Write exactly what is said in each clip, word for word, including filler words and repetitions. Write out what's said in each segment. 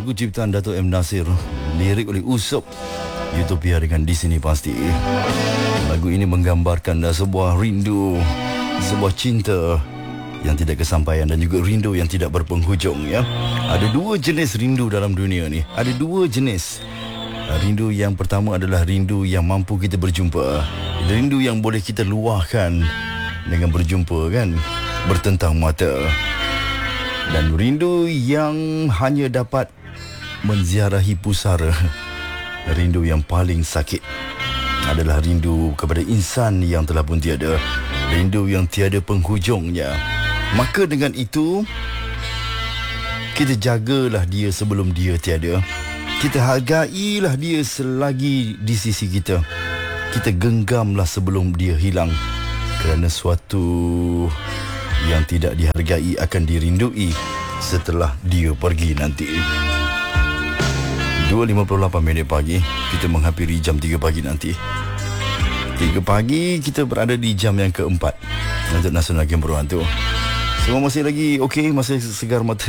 Lagu ciptaan Dato' M. Nasir, lirik oleh Usop, Utopia dengan Di Sini Pasti. Lagu ini menggambarkan uh, sebuah rindu, sebuah cinta yang tidak kesampaian dan juga rindu yang tidak berpenghujung, ya. Ada dua jenis rindu dalam dunia ni. Ada dua jenis. Rindu yang pertama adalah rindu yang mampu kita berjumpa. Rindu yang boleh kita luahkan dengan berjumpa, kan, bertentang mata. Dan rindu yang hanya dapat menziarahi pusara. Rindu yang paling sakit adalah rindu kepada insan yang telah pun tiada. Rindu yang tiada penghujungnya. Maka dengan itu, kita jagalah dia sebelum dia tiada. Kita hargailah dia selagi di sisi kita. Kita genggamlah sebelum dia hilang. Kerana suatu yang tidak dihargai akan dirindui setelah dia pergi nanti. dua lima puluh lapan minit pagi, kita menghampiri jam tiga pagi nanti. tiga pagi kita berada di jam yang keempat untuk Nasional Game Berhantu. Semua masih lagi okey, masih segar mata.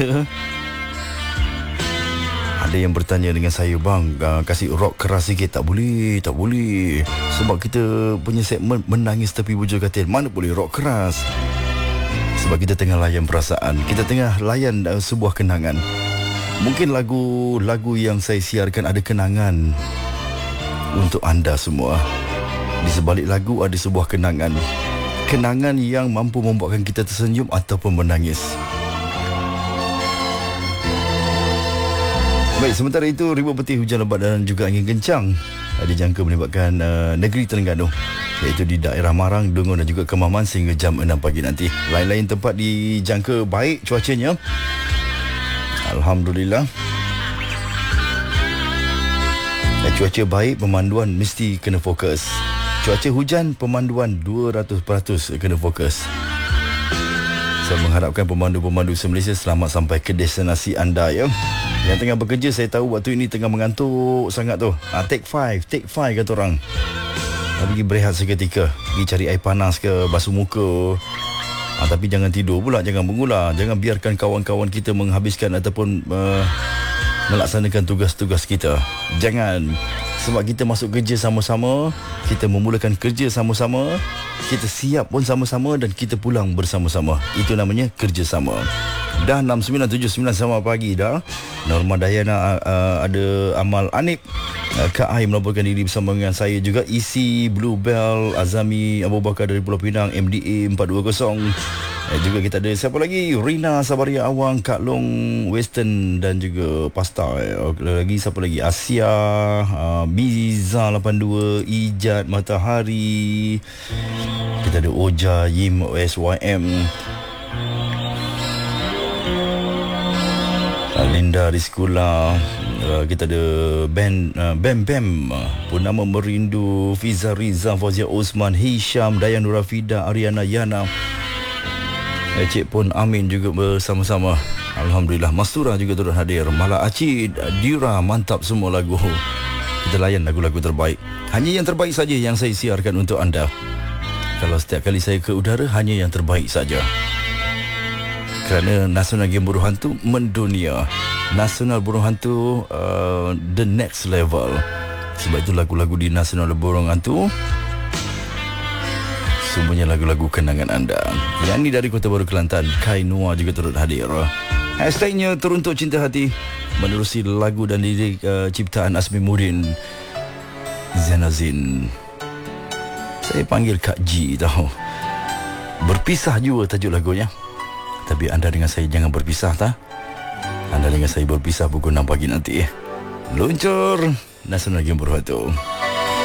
Ada yang bertanya dengan saya, bang, uh, kasih rock keras sikit. Tak boleh, tak boleh. Sebab kita punya segmen menangis tepi bujur katil. Mana boleh rock keras? Sebab kita tengah layan perasaan. Kita tengah layan uh, sebuah kenangan. Mungkin lagu-lagu yang saya siarkan ada kenangan untuk anda semua. Di sebalik lagu ada sebuah kenangan. Kenangan yang mampu membuatkan kita tersenyum ataupun menangis. Baik, sementara itu ribut peti, hujan lebat dan juga angin kencang dijangka melibatkan uh, negeri Terengganu, iaitu di daerah Marang, Dungun dan juga Kemaman sehingga jam enam pagi nanti. Lain-lain tempat dijangka baik cuacanya, alhamdulillah. Dan cuaca baik, pemanduan mesti kena fokus. Cuaca hujan, pemanduan dua ratus peratus kena fokus. Saya mengharapkan pemandu-pemandu se-Malaysia selamat sampai ke destinasi anda, ya. Yang tengah bekerja, saya tahu waktu ini tengah mengantuk sangat tu. Ha, take five, take five kata orang. Ha, pergi berehat seketika, pergi cari air panas ke, basuh muka. Ha, tapi jangan tidur pula, jangan mengular. Jangan biarkan kawan-kawan kita menghabiskan ataupun uh, melaksanakan tugas-tugas kita. Jangan. Sebab kita masuk kerja sama-sama, kita memulakan kerja sama-sama, kita siap pun sama-sama dan kita pulang bersama-sama. Itu namanya kerjasama. Dah enam sembilan tujuh sembilan sama pagi dah. Norma Dayana, uh, ada Amal Anip, uh, Kak Ai melaporkan diri bersama dengan saya juga. Isi, Bluebell, Azami Abu Bakar dari Pulau Pinang, M D A empat dua kosong. Eh, juga kita ada siapa lagi? Rina Sabaria Awang, Kak Long Western dan juga Pasta. Eh, lagi siapa lagi? Asia, uh, Biza lapan dua, Ijat Matahari. Kita ada Oja, Yim, O S Y M, Linda Rizkula. Uh, kita ada Ben uh, Bam Bam, uh, Purnama Merindu, Fiza Riza, Fauzia Osman, Hisham, Dayan Nurafida, Ariana Yana, Cik Pun Amin juga bersama-sama. Alhamdulillah. Mastura juga turut hadir. Mala Acid, Dira, mantap semua lagu. Kita layan lagu-lagu terbaik. Hanya yang terbaik saja yang saya siarkan untuk anda. Kalau setiap kali saya ke udara, hanya yang terbaik saja. Kerana Nasional Game Burung Hantu mendunia. Nasional Burung Hantu uh, the next level. Sebab itu lagu-lagu di Nasional Burung Hantu semuanya lagu-lagu kenangan anda. Yang ni dari Kota Baru Kelantan, Kai Noah juga turut hadir. Hashtagnya Teruntuk Cinta Hati, menerusi lagu dan lirik uh, ciptaan Asmi Murin, Zainazin. Saya panggil Kak G tahu. Berpisah juga tajuk lagunya. Tapi anda dengan saya jangan berpisah, tak? Anda dengan saya berpisah pukul enam pagi nanti. Luncur Nasional Game Berhantu.